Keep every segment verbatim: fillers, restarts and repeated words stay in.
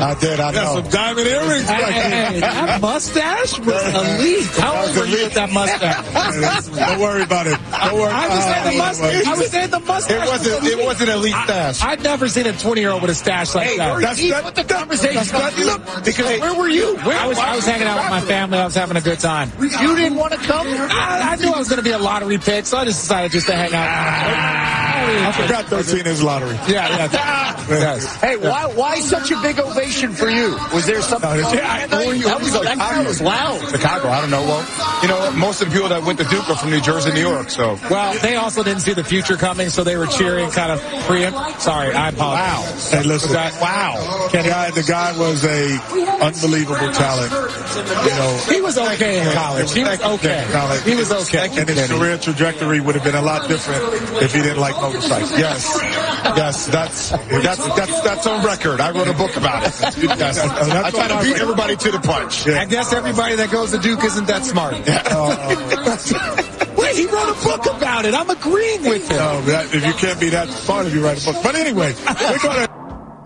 I did, I know. Got some diamond earrings. Hey, hey, hey, that mustache was elite. How old were you with that mustache? Don't worry about it. Don't worry. I was saying the mustache. I was saying the mustache. It wasn't, it wasn't an elite stash. I've never seen a twenty-year-old with a stash like Hey, that. that's, that, what the conversation that's not, look, because hey, where were you? Where, I was I was hanging out with my family. I was having a good time. You didn't want to come? I, I knew I was going to be a lottery pick, so I just decided just to hang out. Ah, I forgot thirteen is lottery. Yeah, yeah. Yes. Hey, why why such a big ovation for you? Was there something? No, yeah, I, were you? That, was, that crowd was loud. Chicago, I don't know. Well, you know, most of the people that went to Duke are from New Jersey, New York, so. Well, they also didn't see the future coming, so they were cheering kind of preempt. Sorry, I apologize. Wow. Hey, listen. That, wow. The guy, the guy was a unbelievable talent. You know, he was okay in college. He was okay. He was okay. And his career trajectory would have been a lot different if he didn't like motorcycles. Yes. Yes, that's, that's, that's, that's on record. I wrote a book about it. Yes. I try to beat everybody to the punch. Yeah. I guess everybody that goes to Duke isn't that smart. Uh, Wait, he wrote a book about it. I'm agreeing with him. No, that, if you can't be that smart if you write a book. But anyway, we're going to...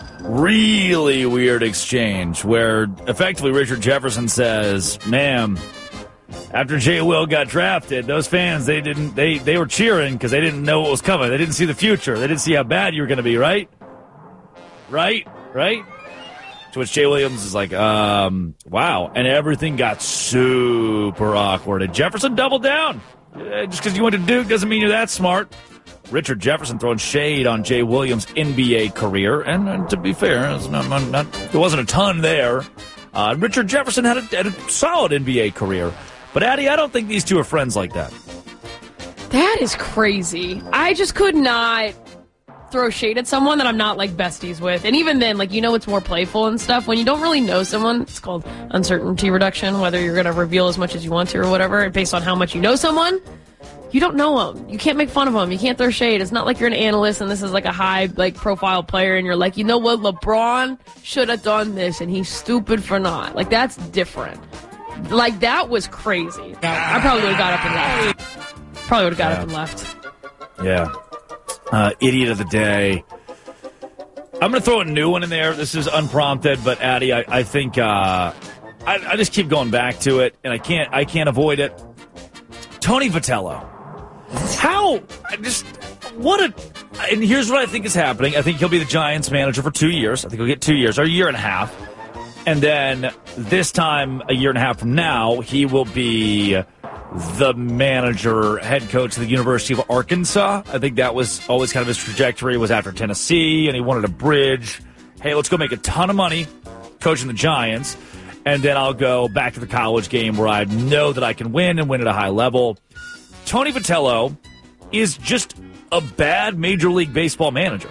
Really weird exchange where effectively Richard Jefferson says, ma'am, after Jay Will got drafted, those fans, they didn't, they, they were cheering because they didn't know what was coming. They didn't see the future. They didn't see how bad you were going to be, right? Right? Right? To which Jay Williams is like, um, wow. And everything got super awkward. And Jefferson doubled down. Uh, just because you went to Duke doesn't mean you're that smart. Richard Jefferson throwing shade on Jay Williams' N B A career. And, and to be fair, it's not, not, not, there wasn't a ton there. Uh, Richard Jefferson had a, had a solid N B A career. But, Addie, I don't think these two are friends like that. That is crazy. I just could not throw shade at someone that I'm not, like, besties with. And even then, like, you know, it's more playful and stuff. When you don't really know someone, it's called uncertainty reduction, whether you're going to reveal as much as you want to or whatever, based on how much you know someone. You don't know them. You can't make fun of them. You can't throw shade. It's not like you're an analyst and this is like a high, like, profile player and you're like, you know what, LeBron should have done this and he's stupid for not. Like, that's different. Like, that was crazy. I probably would have got up and left. Probably would have got yeah. up and left. Yeah. Uh, idiot of the day. I'm going to throw a new one in there. This is unprompted, but Addie, I, I think uh, I, I just keep going back to it, and I can't I can't avoid it. Tony Vitello. How? I just what a. And here's what I think is happening. I think he'll be the Giants manager for two years. I think he'll get two years or a year and a half. And then this time, a year and a half from now, he will be the manager, head coach of the University of Arkansas. I think that was always kind of his trajectory, was after Tennessee, and he wanted a bridge. Hey, let's go make a ton of money coaching the Giants, and then I'll go back to the college game where I know that I can win and win at a high level. Tony Vitello is just a bad Major League Baseball manager.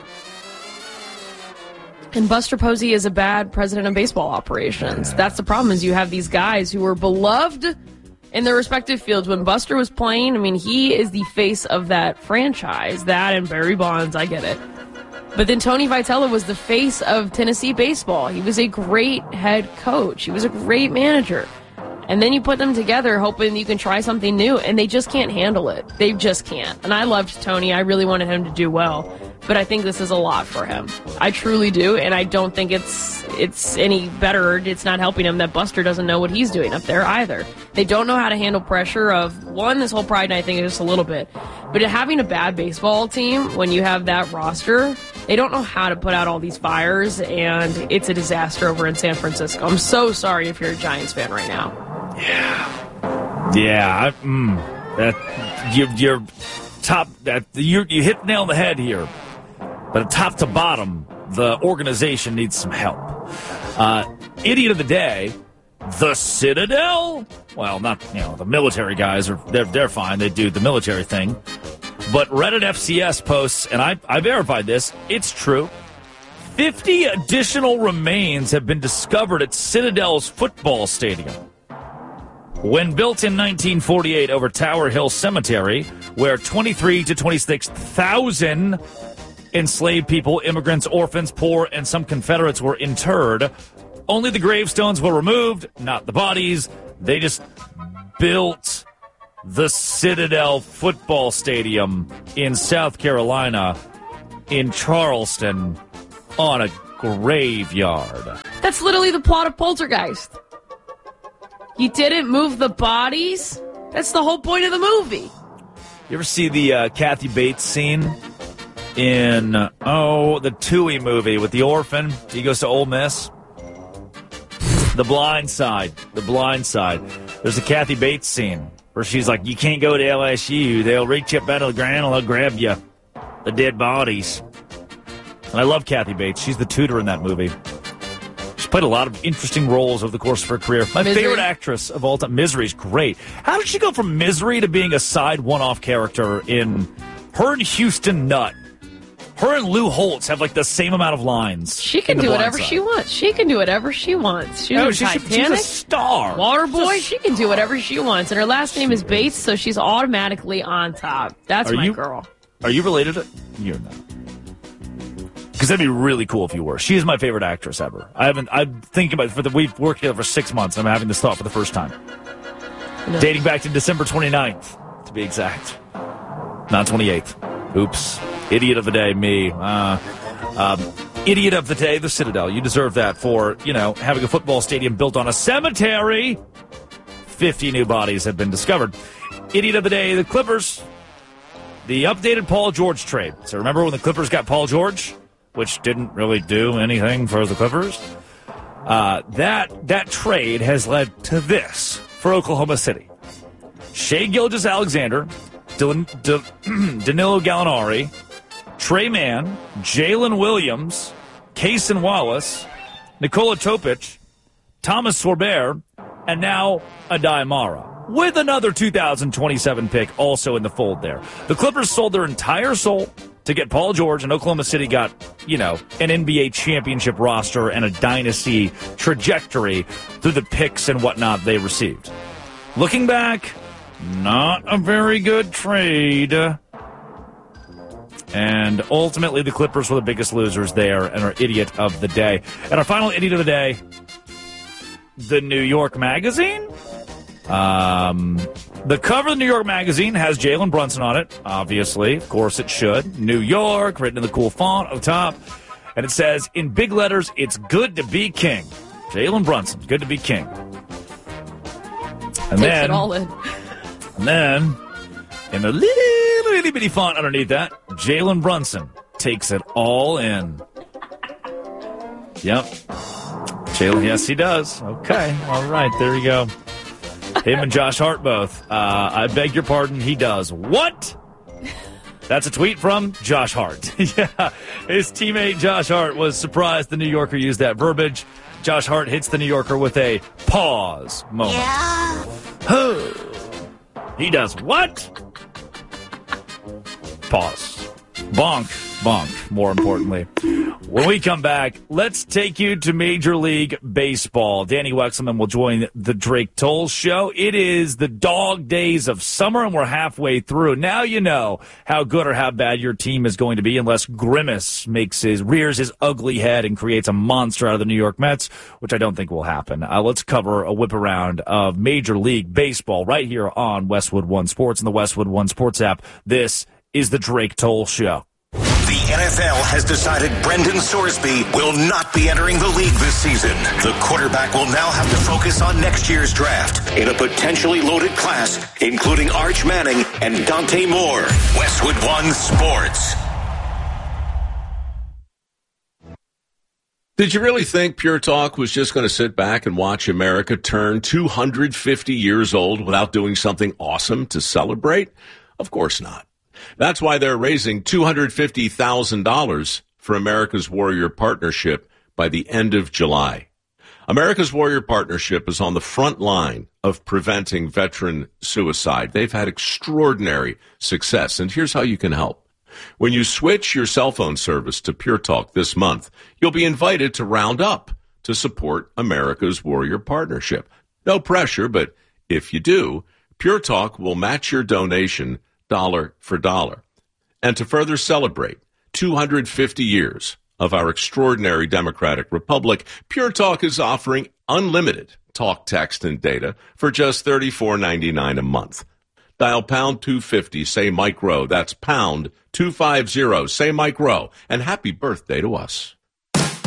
And Buster Posey is a bad president of baseball operations. That's the problem, is you have these guys who were beloved in their respective fields. When Buster was playing, I mean, he is the face of that franchise. That and Barry Bonds, I get it. But then Tony Vitello was the face of Tennessee baseball. He was a great head coach. He was a great manager. And then you put them together hoping you can try something new, and they just can't handle it. They just can't. And I loved Tony. I really wanted him to do well. But I think this is a lot for him. I truly do, and I don't think it's it's any better. It's not helping him that Buster doesn't know what he's doing up there either. They don't know how to handle pressure of, one, this whole pride night thing is just a little bit. But having a bad baseball team, when you have that roster, they don't know how to put out all these fires, and it's a disaster over in San Francisco. I'm so sorry if you're a Giants fan right now. Yeah. Yeah. I, mm, that, you, you're top, that, you, you hit the nail on the head here. But top to bottom, the organization needs some help. Uh, idiot of the day, the Citadel. Well, not, you know, the military guys are they're they're fine. They do the military thing. But Reddit F C S posts, and I I verified this. It's true. Fifty additional remains have been discovered at Citadel's football stadium. When built in nineteen forty-eight over Tower Hill Cemetery, where twenty-three to twenty-six thousand enslaved people, immigrants, orphans, poor, and some Confederates were interred. Only the gravestones were removed, not the bodies. They just built the Citadel football stadium in South Carolina, in Charleston, on a graveyard. That's literally the plot of Poltergeist. You didn't move the bodies? That's the whole point of the movie. You ever see the uh, Kathy Bates scene in, uh, oh, the Tooie movie with the orphan? He goes to Ole Miss. The Blind Side. The Blind Side. There's a Kathy Bates scene where she's like, you can't go to L S U. They'll reach up out of the ground and they'll grab you. The dead bodies. And I love Kathy Bates. She's the tutor in that movie. She's played a lot of interesting roles over the course of her career. My Misery. favorite actress of all time. Misery's great. How did she go from Misery to being a side one-off character in her and Houston Nutt? Her and Lou Holtz have like the same amount of lines. She can do whatever she wants. She can do whatever she wants. She's no, in she's, Titanic. She's a star. Waterboy. She can do whatever she wants. And her last name is Bates, so she's automatically on top. That's are my you, girl. Are you related to... You're not. Because that'd be really cool if you were. She is my favorite actress ever. I haven't... I'm thinking about it. For the, we've worked together for six months, and I'm having this thought for the first time. No. Dating back to December twenty-ninth, to be exact. Not twenty-eighth. Oops. Idiot of the day, me. Uh, um, idiot of the day, the Citadel. You deserve that for, you know, having a football stadium built on a cemetery. fifty new bodies have been discovered. Idiot of the day, the Clippers. The updated Paul George trade. So remember when the Clippers got Paul George, which didn't really do anything for the Clippers? Uh, that, that trade has led to this for Oklahoma City. Shai Gilgeous-Alexander, Dan- Dan- Danilo Gallinari, Trey Mann, Jalen Williams, Kaysen Wallace, Nikola Topic, Thomas Sorbert, and now Adai Mara, with another two thousand twenty-seven pick also in the fold there. The Clippers sold their entire soul to get Paul George, and Oklahoma City got, you know, an N B A championship roster and a dynasty trajectory through the picks and whatnot they received. Looking back, not a very good trade. And ultimately, the Clippers were the biggest losers there and our idiot of the day. And our final idiot of the day, the New York Magazine. Um, the cover of the New York Magazine has Jalen Brunson on it, obviously. Of course it should. New York, written in the cool font up top. And it says, in big letters, it's good to be king. Jalen Brunson, good to be king. And Takes then, it all in. And then, in the little, little bitty font underneath that, Jalen Brunson takes it all in. Yep. Jalen, yes, he does. Okay. All right. There you go. Him and Josh Hart both. Uh, I beg your pardon. He does. What? That's a tweet from Josh Hart. Yeah. His teammate Josh Hart was surprised the New Yorker used that verbiage. Josh Hart hits the New Yorker with a pause moment. Yeah. He does what? Pause. Bonk. Bonk, more importantly. When we come back, let's take you to Major League Baseball. Danny Wexelman will join the Drake Toll Show. It is the dog days of summer, and we're halfway through. Now you know how good or how bad your team is going to be unless Grimace makes his rears his ugly head and creates a monster out of the New York Mets, which I don't think will happen. Uh, let's cover a whip around of Major League Baseball right here on Westwood One Sports and the Westwood One Sports app. This is the Drake Toll Show. The N F L has decided Brendan Sorsby will not be entering the league this season. The quarterback will now have to focus on next year's draft in a potentially loaded class, including Arch Manning and Dante Moore. Westwood One Sports. Did you really think Pure Talk was just going to sit back and watch America turn two hundred fifty years old without doing something awesome to celebrate? Of course not. That's why they're raising two hundred fifty thousand dollars for America's Warrior Partnership by the end of July. America's Warrior Partnership is on the front line of preventing veteran suicide. They've had extraordinary success, and here's how you can help. When you switch your cell phone service to Pure Talk this month, you'll be invited to round up to support America's Warrior Partnership. No pressure, but if you do, Pure Talk will match your donation dollar for dollar. And to further celebrate two hundred fifty years of our extraordinary democratic republic, Pure Talk is offering unlimited talk, text, and data for just thirty-four ninety-nine a month. Dial pound two fifty, say Mike Rowe. That's pound two fifty, say Mike Rowe. And happy birthday to us.